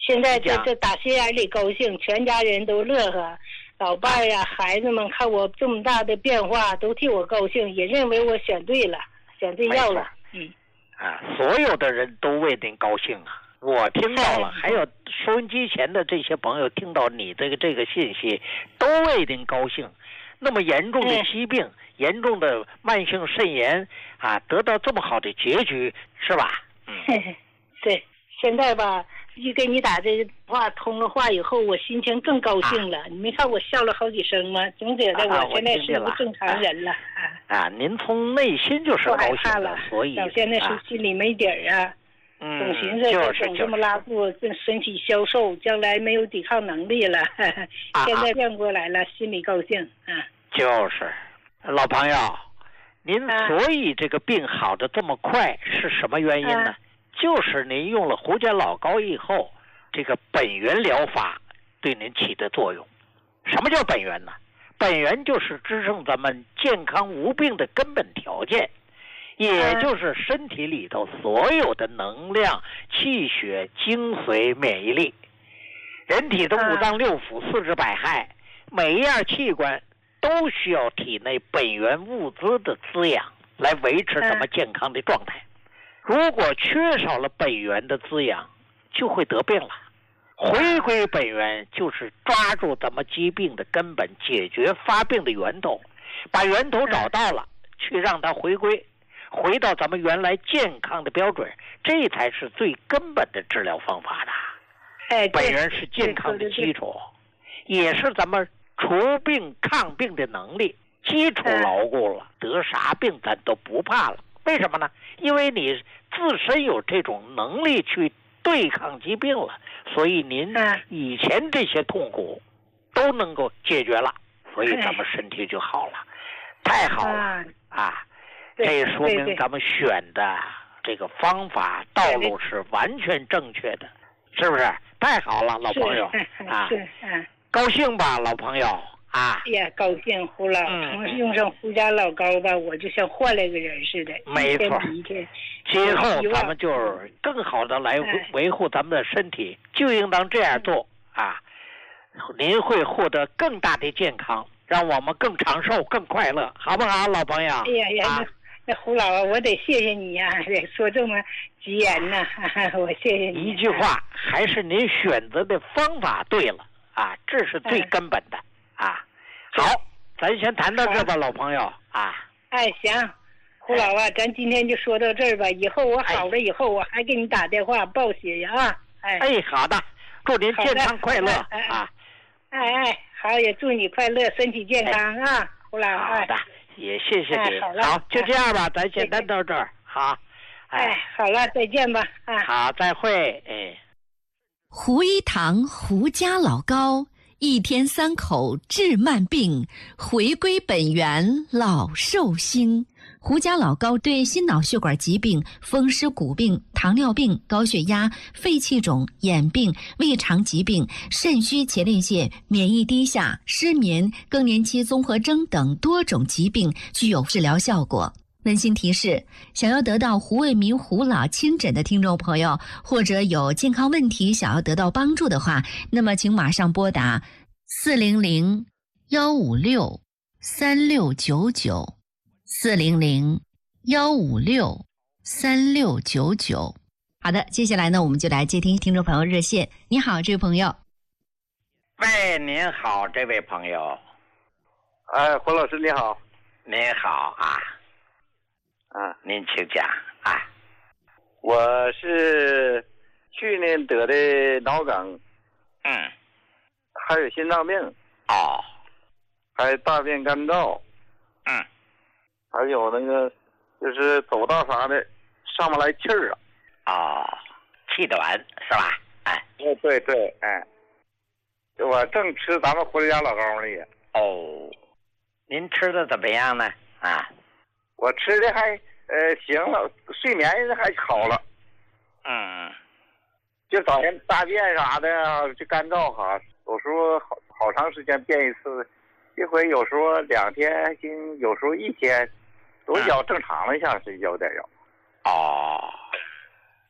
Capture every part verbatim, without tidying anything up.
现在这这打心眼里高兴，全家人都乐呵，老伴儿呀、孩子们看我这么大的变化，都替我高兴，也认为我选对了，选对药了。嗯， 啊，所有的人都为您高兴啊！我听到了，还有收音机前的这些朋友听到你这个这个信息，都为您高兴。那么严重的疾病、嗯、严重的慢性肾炎啊，得到这么好的结局，是吧？嗯， 对，现在吧。一跟你打这话通了话以后，我心情更高兴了。啊、你没看我笑了好几声吗？总觉得我现在是个正常人了。 啊，啊您从内心就是高兴的，所以早先那时候心里没底儿啊， 嗯， 总寻思总这么拉肚，这身体消瘦，将来没有抵抗能力了。 啊、 现在变过来了，心里高兴啊。 就是老朋友，您所以这个病好的这么快，是什么原因呢？啊就是您用了胡家老膏以后，这个本源疗法对您起的作用。什么叫本源呢？本源就是支撑咱们健康无病的根本条件，也就是身体里头所有的能量、气血、精髓、免疫力。人体的五脏六腑、四肢百骸，每一样器官都需要体内本源物资的滋养，来维持咱们健康的状态。如果缺少了本源的滋养，就会得病了。回归本源就是抓住咱们疾病的根本，解决发病的源头，把源头找到了，去让它回归，回到咱们原来健康的标准，这才是最根本的治疗方法的。 哎， 本源是健康的基础，也是咱们除病抗病的能力。基础牢固了，得啥病咱都不怕了。为什么呢？因为你自身有这种能力去对抗疾病了，所以您以前这些痛苦都能够解决了，所以咱们身体就好了。太好了啊！这说明咱们选的这个方法道路是完全正确的，是不是？太好了，老朋友啊！高兴吧，老朋友啊！ 哎呀，高兴！胡老，从、嗯、用上胡家老膏吧，我就像换了个人似的。 没错，今后咱们就是更好的来维护咱们的身体，哎、就应当这样做啊！您会获得更大的健康，让我们更长寿、更快乐，好不好，老朋友？ 哎呀呀，啊、那, 那胡老啊，我得谢谢你呀、啊，说这么吉言呢、啊，我谢谢你。 一句话，还是您选择的方法对了啊，这是最根本的。哎啊，好，咱先谈到这吧，老朋友啊。 哎，行，胡老啊，哎、咱今天就说到这儿吧。以后我好了以后，哎、我还给你打电话报喜呀啊。哎， 哎，好的，祝您健康快乐哎啊。 哎哎，好，也祝你快乐，身体健康啊，哎、胡老。 好的，也谢谢你。 哎、好了， 好，就这样吧，咱先谈到这儿。好， 哎，哎，好了，再见吧。啊， 好，再会。哎， 胡一堂胡家老膏。一天三口治慢病，回归本源老寿星。胡家老膏对心脑血管疾病、风湿骨病、糖尿病、高血压、肺气肿、眼病、胃肠疾病、肾虚前列腺、免疫低下、失眠、更年期综合征等多种疾病具有治疗效果。温馨提示：想要得到胡卫民胡老亲诊的听众朋友，或者有健康问题想要得到帮助的话，那么请马上拨打四零零幺五六三六九九四零零幺五六三六九九。好的，接下来呢，我们就来接听听众朋友热线。你好，这位朋友。 喂，您好，这位朋友。 哎，胡老师你好。 您好啊。 啊， 您请讲啊。 我是去年得的脑梗， 嗯， 还有心脏病， 哦， 还有大便干燥， 嗯， 还有那个就是走道啥的上不来气儿啊，哦，气短是吧？哎， 哦，对对，哎，我正吃咱们胡家老膏呢也。 哦，您吃的怎么样呢？啊？ 我吃的还呃行了，睡眠还好了， 嗯， 就早晨大便啥的就干燥哈，有时候好好长时间便一次，一回有时候两天还行，有时候一天，都比较正常了，像是有点有。 哦，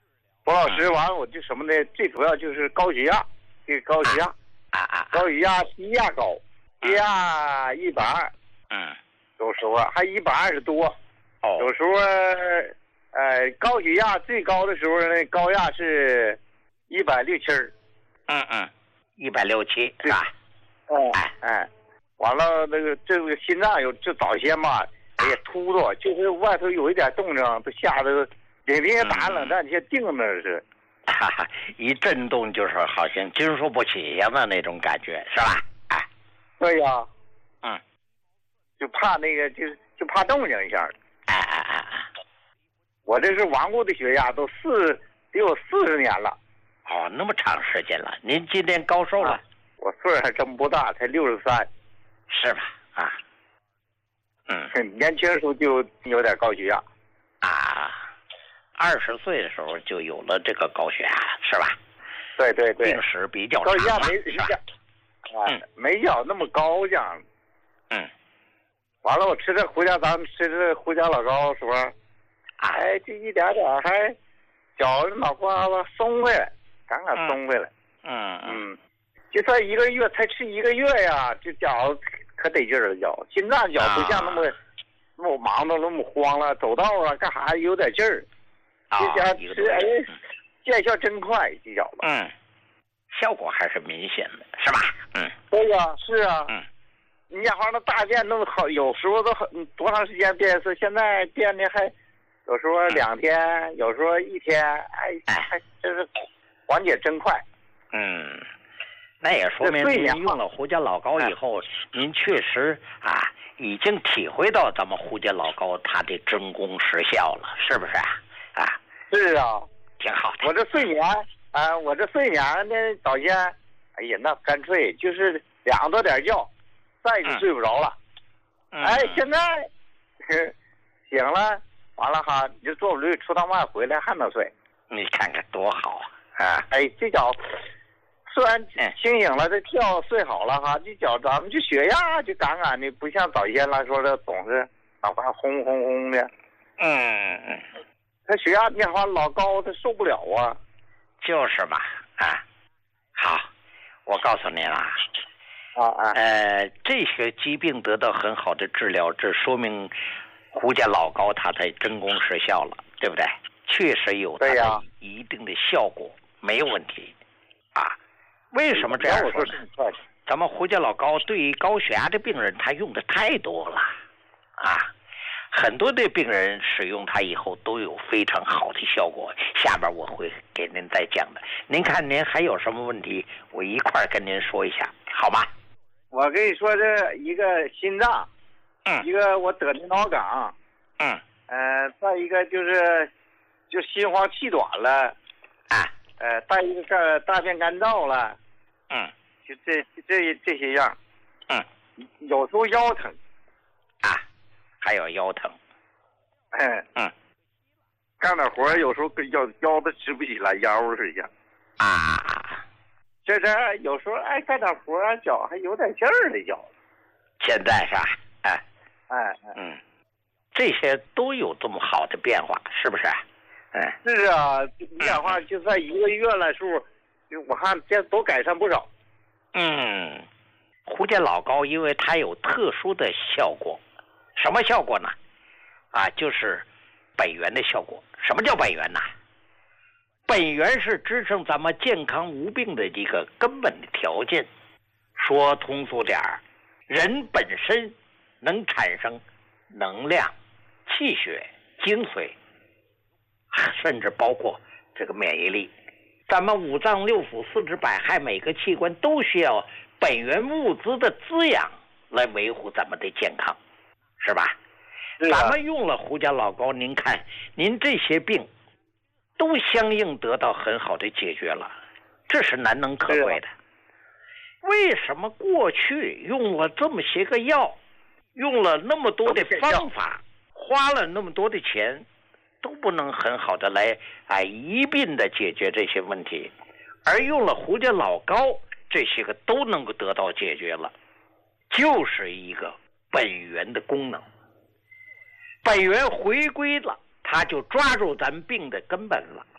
胡老师，完了我就什么呢？最主要就是高血压，这个高血压， 啊啊， 高血压低压高，低压一百二， 嗯， 有时候还一百二十多， 哦， 有时候呃高血压最高的时候呢，高压是一百六七， 嗯嗯，一百六七是吧？ 哦，哎哎，完了那个这个心脏有这早先嘛，哎呀突突，就是外头有一点动静，都吓得领领打冷战，先定那是， 哈哈，一震动就是好像经受不起呀的那种感觉，是吧？哎， 对呀， 嗯， 就怕那个就就怕动静一下， 哎哎哎哎， 我这是顽固的血压，都四得有四十年了。 哦，那么长时间了，您今年高寿了？ 啊、我岁数还真不大，才六十三， 是吧？啊，嗯， 年轻时候就有点高血压， 啊，二十岁的时候就有了这个高血压，是吧？ 对对对， 病史比较高血压长， 没是吧？ 啊，嗯、没要那么高这样。 嗯， 完了，我吃这胡椒，咱们吃这胡椒老高时候，哎，这一点点还脚脑瓜子松回来，刚刚松回来。 嗯嗯，就算一个月才吃一个月呀，这脚可得劲儿了，脚心脏脚不像那么、啊、那么忙的那么慌了，走道啊干啥有点劲儿。 啊， 这家吃哎，见效真快，这脚子。 嗯，效果还是明显的，是吧？嗯， 对呀，是啊。 嗯。 你家伙那大便弄好，有时候都很多长时间变一次，现在变的还有时候两天，嗯、有时候一天，哎，还真是缓解真快。 嗯，那也说明您用了胡椒老膏以后，您确实啊已经体会到咱们胡椒老膏它的真功实效了，是不是啊？啊， 是啊， 挺好的。 我这睡眠啊，我这睡眠呢，早先，哎呀，那干脆就是两多点觉。再就睡不着了， 嗯、 哎，现在醒了，完了哈，你就坐不对，出趟外回来还能睡， 你看看多好啊！啊， 哎，这脚虽然清醒了，这觉睡好了哈，这脚咱们这血压就杠杠的，不像早先来说的总是脑瓜轰轰轰的。 嗯嗯， 他血压变化老高，他受不了啊。 就是嘛，啊，好，我告诉您啊。 啊啊！ 呃，这些疾病得到很好的治疗，这说明胡家老膏它的真功实效了，对不对？确实有它的一定的效果，没有问题啊。为什么这样说呢？咱们胡家老膏对于高血压的病人，他用的太多了啊，很多的病人使用它以后都有非常好的效果。下边我会给您再讲的。您看您还有什么问题，我一块跟您说一下，好吗？ 我跟你说，这一个心脏， 嗯， 一个我得的脑梗， 嗯， 呃，再一个就是就心慌气短了， 啊， 呃，再一个干大便干燥了， 嗯， 就这这这些样， 嗯， 有时候腰疼， 啊，还有腰疼， 嗯嗯， 干点活有时候腰腰都直不起来，腰是一样， 啊。 这这有时候哎干点活啊，脚还有点劲儿的脚。 现在是吧？哎哎嗯，这些都有这么好的变化，是不是？哎， 是啊，你讲话就算一个月来数，就我看这都改善不少。 嗯，胡家老膏因为它有特殊的效果，什么效果呢？啊，就是本源的效果。什么叫本源呢？本源是支撑咱们健康无病的一个根本的条件。说通俗点儿，人本身能产生能量、气血、精髓，甚至包括这个免疫力。咱们五脏六腑、四肢百骸每个器官都需要本源物资的滋养来维护咱们的健康，是吧？ 是啊、 咱们用了胡家老膏，您看您这些病都相应得到很好的解决了，这是难能可贵的。为什么过去用了这么些个药，用了那么多的方法，花了那么多的钱，都不能很好的来啊一并的解决这些问题，而用了胡家老膏，这些个都能够得到解决了，就是一个本源的功能。本源回归了，他就抓住咱病的根本了，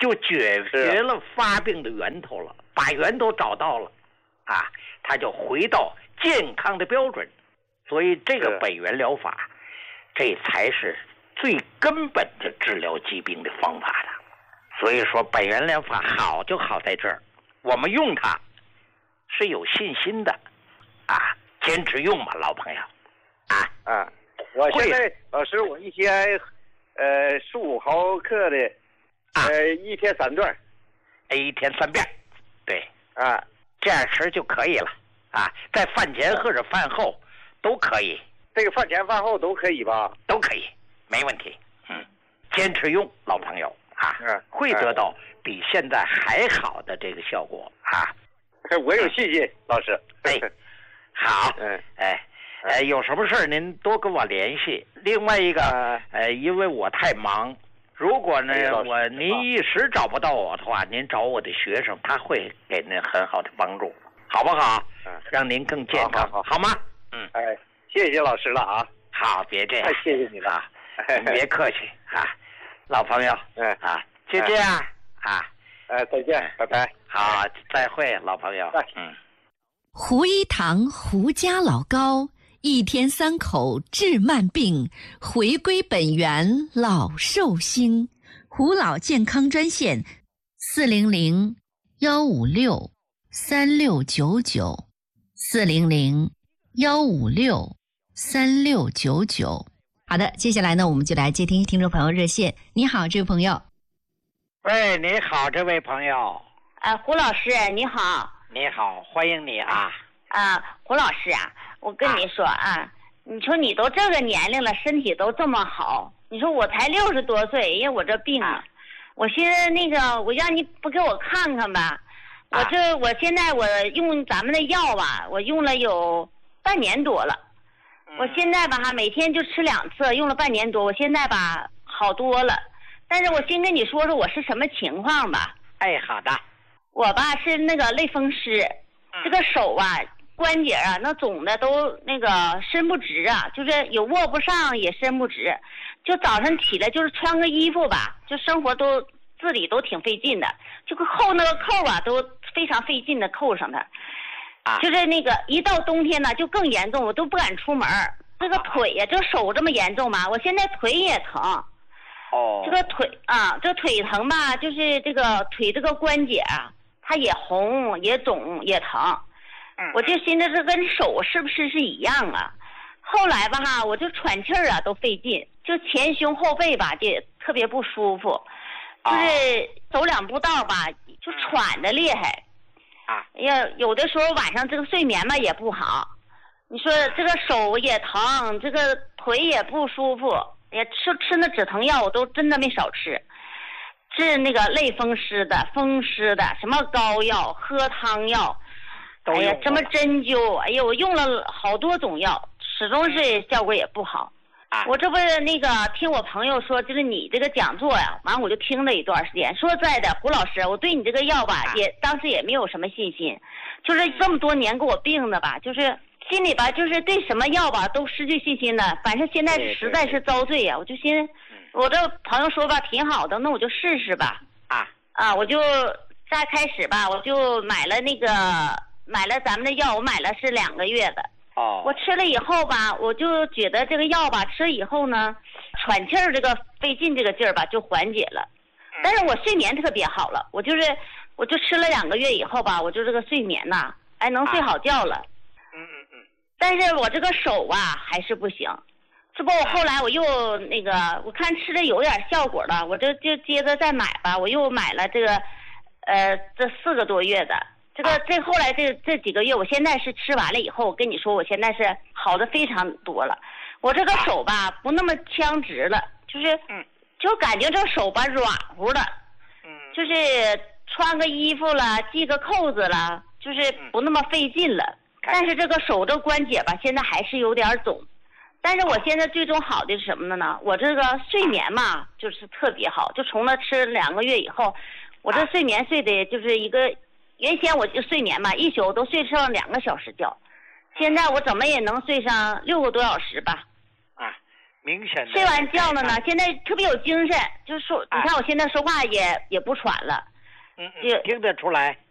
就解决了发病的源头了，把源头找到了，啊，他就回到健康的标准。所以这个本源疗法，这才是最根本的治疗疾病的方法的。所以说本源疗法好就好在这儿，我们用它是有信心的，啊，坚持用吧，老朋友，啊啊，我现在老师我一天呃十五毫克的，呃一天三段， 一天三遍，对啊， 这样吃就可以了啊，在饭前或者饭后都可以， 这个饭前饭后都可以吧？ 都可以，没问题。嗯，坚持用，老朋友啊， 嗯， 会得到比现在还好的这个效果啊。 我有信心，老师。 哎，好， 嗯， 哎，呃，有什么事儿您多跟我联系。另外一个，呃，因为我太忙，如果呢我您一时找不到我的话，您找我的学生，他会给您很好的帮助，好不好？ 嗯， 让您更健康， 好，好， 好吗？嗯， 哎，谢谢老师了啊。 好，别这样， 太谢谢你了， 别客气啊，老朋友， 嗯啊，就这样啊， 哎，再见，拜拜。 好，再会，老朋友。嗯， 胡一堂胡家老高，一天三口治慢病，回归本源老寿星。胡老健康专线：四零零幺五六三六九九，四零零幺五六三六九九。好的，接下来呢，我们就来接听听众朋友热线。你好，这位朋友。 喂，你好，这位朋友。 呃，胡老师你好。 你好，欢迎你啊。 啊，胡老师啊，我跟你说啊，啊你说你都这个年龄了，身体都这么好，你说我才六十多岁，因为我这病啊，我寻思那个，我让你不给我看看吧？我这我现在我用咱们的药吧，我用了有半年多了。我现在吧哈，每天就吃两次，用了半年多，我现在吧好多了。但是我先跟你说说我是什么情况吧。 哎，好的。 我吧是那个类风湿，这个手啊关节啊那肿的都那个伸不直啊，就是有握不上也伸不直，就早上起来就是穿个衣服吧，就生活都自理都挺费劲的，就扣那个扣啊都非常费劲的扣上它。啊，就是那个一到冬天呢就更严重，我都不敢出门。这个腿呀、啊，这手这么严重嘛，我现在腿也疼。 哦。 这个腿啊，这腿疼吧，就是这个腿这个关节啊，它也红也肿也疼。嗯。我就寻思这跟手是不是是一样啊？后来吧哈，我就喘气儿啊都费劲，就前胸后背吧就特别不舒服，就是走两步道吧就喘得厉害。啊，呀，有的时候晚上这个睡眠吧也不好，你说这个手也疼，这个腿也不舒服，也吃吃那止疼药我都真的没少吃，治那个类风湿的、风湿的，什么膏药、喝汤药，哎呀，什么针灸，哎呀，我用了好多种药，始终是效果也不好。我这不是那个听我朋友说，就是你这个讲座呀，完我就听了一段时间。说实在的，胡老师，我对你这个药吧，也当时也没有什么信心，就是这么多年给我病的吧，就是心里吧，就是对什么药吧都失去信心了。反正现在实在是遭罪呀，我就寻思，我这朋友说吧挺好的，那我就试试吧。啊啊，我就再开始吧，我就买了那个买了咱们的药，我买了是两个月的。哦，我吃了以后吧，我就觉得这个药吧，吃了以后呢，喘气儿这个费劲这个劲儿吧就缓解了，但是我睡眠特别好了，我就是我就吃了两个月以后吧，我就这个睡眠呐，哎能睡好觉了。嗯嗯嗯。但是我这个手啊还是不行，这不我后来我又那个我看吃的有点效果了，我这就接着再买吧，我又买了这个，呃这四个多月的。这个这后来这这几个月，我现在是吃完了以后，我跟你说，我现在是好的非常多了。我这个手吧不那么僵直了，就是就感觉这手吧软乎的，就是穿个衣服了，系个扣子了，就是不那么费劲了。但是这个手这关节吧，现在还是有点肿。但是我现在最终好的是什么呢呢？我这个睡眠嘛，就是特别好。就从那吃两个月以后，我这睡眠睡的就是一个。原先我就睡眠嘛，一宿都睡上两个小时觉，现在我怎么也能睡上六个多小时吧。 啊， 明显的。 睡完觉了呢，现在特别有精神，就是说，你看我现在说话也也不喘了。 嗯嗯，听得出来。